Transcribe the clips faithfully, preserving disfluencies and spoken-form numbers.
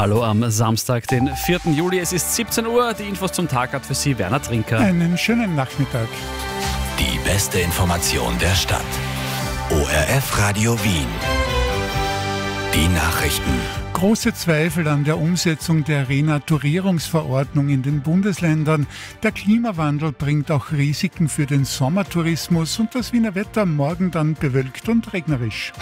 Hallo am Samstag, den vierten Juli. Es ist siebzehn Uhr. Die Infos zum Tag hat für Sie Werner Trinker. Einen schönen Nachmittag. Die beste Information der Stadt. O R F Radio Wien. Die Nachrichten. Große Zweifel an der Umsetzung der Renaturierungsverordnung in den Bundesländern. Der Klimawandel bringt auch Risiken für den Sommertourismus und das Wiener Wetter morgen dann bewölkt und regnerisch.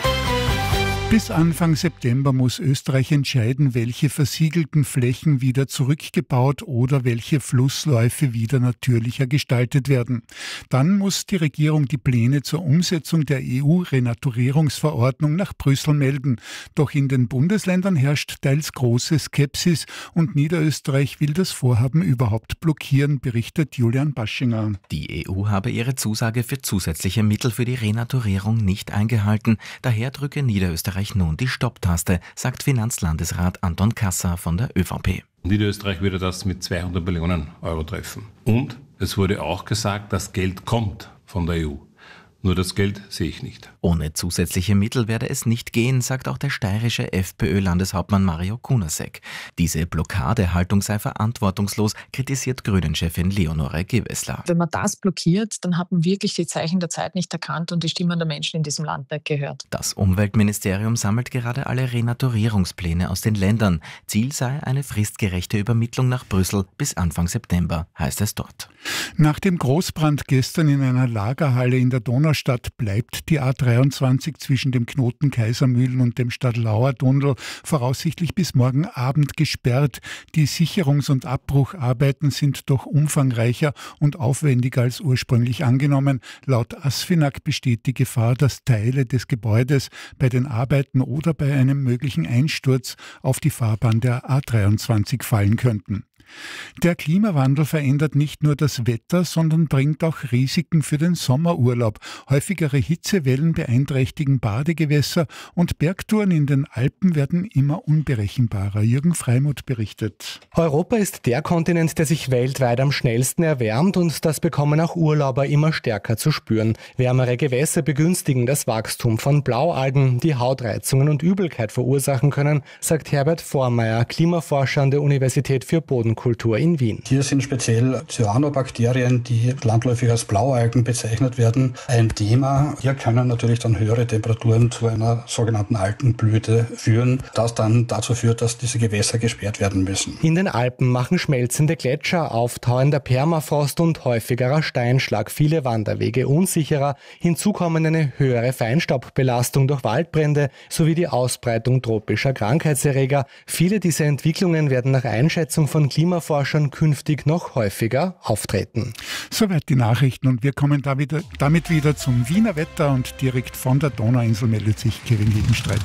Bis Anfang September muss Österreich entscheiden, welche versiegelten Flächen wieder zurückgebaut oder welche Flussläufe wieder natürlicher gestaltet werden. Dann muss die Regierung die Pläne zur Umsetzung der E U-Renaturierungsverordnung nach Brüssel melden. Doch in den Bundesländern herrscht teils große Skepsis und Niederösterreich will das Vorhaben überhaupt blockieren, berichtet Julian Baschinger. Die E U habe ihre Zusage für zusätzliche Mittel für die Renaturierung nicht eingehalten. Daher drücke Niederösterreich nun die Stopptaste, sagt Finanzlandesrat Anton Kasser von der ÖVP. Niederösterreich würde das mit zweihundert Millionen Euro treffen. Und es wurde auch gesagt, das Geld kommt von der E U. Nur das Geld sehe ich nicht. Ohne zusätzliche Mittel werde es nicht gehen, sagt auch der steirische FPÖ-Landeshauptmann Mario Kunasek. Diese Blockadehaltung sei verantwortungslos, kritisiert Grünen-Chefin Leonore Gewessler. Wenn man das blockiert, dann hat man wirklich die Zeichen der Zeit nicht erkannt und die Stimmen der Menschen in diesem Land nicht gehört. Das Umweltministerium sammelt gerade alle Renaturierungspläne aus den Ländern. Ziel sei eine fristgerechte Übermittlung nach Brüssel bis Anfang September, heißt es dort. Nach dem Großbrand gestern in einer Lagerhalle in der Donaustadt bleibt die A dreiundzwanzig zwischen dem Knoten Kaisermühlen und dem Stadtlauer Tunnel voraussichtlich bis morgen Abend gesperrt. Die Sicherungs- und Abbrucharbeiten sind doch umfangreicher und aufwendiger als ursprünglich angenommen. Laut ASFINAG besteht die Gefahr, dass Teile des Gebäudes bei den Arbeiten oder bei einem möglichen Einsturz auf die Fahrbahn der A dreiundzwanzig fallen könnten. Der Klimawandel verändert nicht nur das Wetter, sondern bringt auch Risiken für den Sommerurlaub. Häufigere Hitzewellen beeinträchtigen Badegewässer und Bergtouren in den Alpen werden immer unberechenbarer. Jürgen Freimuth berichtet. Europa ist der Kontinent, der sich weltweit am schnellsten erwärmt und das bekommen auch Urlauber immer stärker zu spüren. Wärmere Gewässer begünstigen das Wachstum von Blaualgen, die Hautreizungen und Übelkeit verursachen können, sagt Herbert Vormeier, Klimaforscher an der Universität für Bodenkultur in Wien. Hier sind speziell Cyanobakterien, die landläufig als Blaualgen bezeichnet werden, ein Thema. Hier können natürlich dann höhere Temperaturen zu einer sogenannten Algenblüte führen, das dann dazu führt, dass diese Gewässer gesperrt werden müssen. In den Alpen machen schmelzende Gletscher, auftauender Permafrost und häufigerer Steinschlag viele Wanderwege unsicherer. Hinzu kommen eine höhere Feinstaubbelastung durch Waldbrände sowie die Ausbreitung tropischer Krankheitserreger. Viele dieser Entwicklungen werden nach Einschätzung von Klimaforschern künftig noch häufiger auftreten. Soweit die Nachrichten und wir kommen da wieder, damit wieder zum Wiener Wetter und direkt von der Donauinsel meldet sich Kevin Liebenstreit.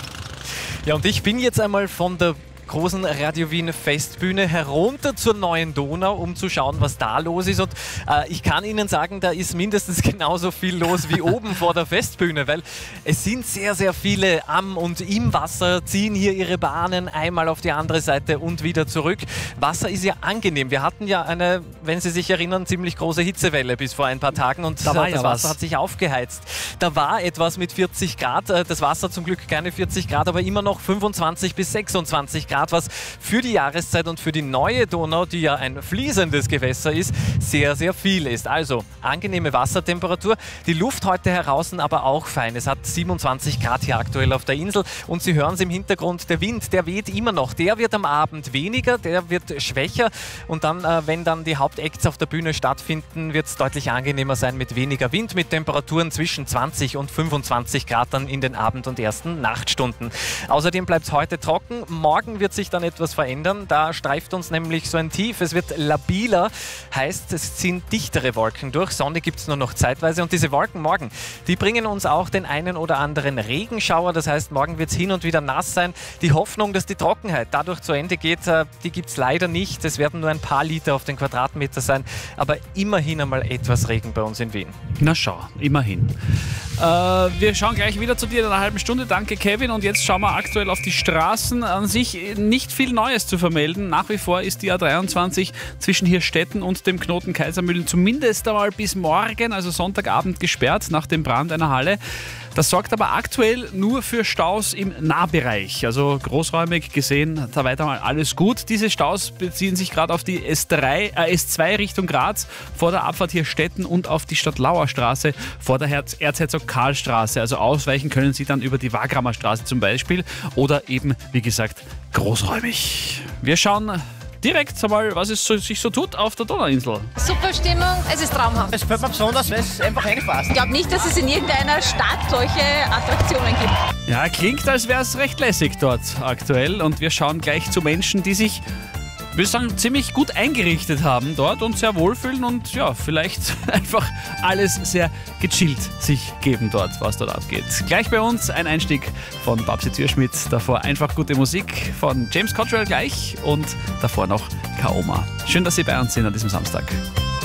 Ja, und ich bin jetzt einmal von der großen Radio Wien Festbühne herunter zur neuen Donau, um zu schauen, was da los ist. Und äh, ich kann Ihnen sagen, da ist mindestens genauso viel los wie oben vor der Festbühne, weil es sind sehr, sehr viele am und im Wasser, ziehen hier ihre Bahnen einmal auf die andere Seite und wieder zurück. Wasser ist ja angenehm. Wir hatten ja eine, wenn Sie sich erinnern, ziemlich große Hitzewelle bis vor ein paar Tagen und da war äh, das ja Wasser was. hat sich aufgeheizt. Da war etwas mit vierzig Grad, äh, das Wasser zum Glück keine vierzig Grad, aber immer noch fünfundzwanzig bis sechsundzwanzig Grad, was für die Jahreszeit und für die neue Donau, die ja ein fließendes Gewässer ist, sehr, sehr viel ist. Also angenehme Wassertemperatur. Die Luft heute heraus aber auch fein. Es hat siebenundzwanzig Grad hier aktuell auf der Insel und Sie hören es im Hintergrund, der Wind, der weht immer noch. Der wird am Abend weniger, der wird schwächer und dann, äh, wenn dann die Hauptacts auf der Bühne stattfinden, wird es deutlich angenehmer sein mit weniger Wind, mit Temperaturen zwischen zwanzig und fünfundzwanzig Grad dann in den Abend- und ersten Nachtstunden. Außerdem bleibt es heute trocken. Morgen wird sich dann etwas verändern. Da streift uns nämlich so ein Tief. Es wird labiler, heißt, es ziehen dichtere Wolken durch. Sonne gibt es nur noch zeitweise und diese Wolken morgen, die bringen uns auch den einen oder anderen Regenschauer. Das heißt, morgen wird es hin und wieder nass sein. Die Hoffnung, dass die Trockenheit dadurch zu Ende geht, die gibt es leider nicht. Es werden nur ein paar Liter auf den Quadratmeter sein, aber immerhin einmal etwas Regen bei uns in Wien. Na schau, immerhin. Äh, wir schauen gleich wieder zu dir in einer halben Stunde. Danke, Kevin. Und jetzt schauen wir aktuell auf die Straßen. An sich nicht viel Neues zu vermelden. Nach wie vor ist die A dreiundzwanzig zwischen Hirstetten und dem Knoten Kaisermühlen zumindest einmal bis morgen, also Sonntagabend, gesperrt nach dem Brand einer Halle. Das sorgt aber aktuell nur für Staus im Nahbereich. Also großräumig gesehen, da weiter mal alles gut. Diese Staus beziehen sich gerade auf die S drei, äh, S zwei Richtung Graz vor der Abfahrt hier Stetten und auf die Stadtlauer Straße vor der Herz- Erzherzog Karl Straße. Also ausweichen können Sie dann über die Wagramer Straße zum Beispiel oder eben, wie gesagt, großräumig. Wir schauen direkt einmal, was es so, sich so tut auf der Donauinsel. Super Stimmung, es ist traumhaft. Es gefällt mir besonders, weil es einfach reinpasst. Ich glaube nicht, dass es in irgendeiner Stadt solche Attraktionen gibt. Ja, klingt, als wäre es recht lässig dort aktuell. Und wir schauen gleich zu Menschen, die sich, ich würde sagen, ziemlich gut eingerichtet haben dort und sehr wohlfühlen und ja, vielleicht einfach alles sehr gechillt sich geben dort, was dort abgeht. Gleich bei uns ein Einstieg von Babsi Zürschmidt, davor einfach gute Musik von James Cottrell gleich und davor noch Kaoma. Schön, dass Sie bei uns sind an diesem Samstag.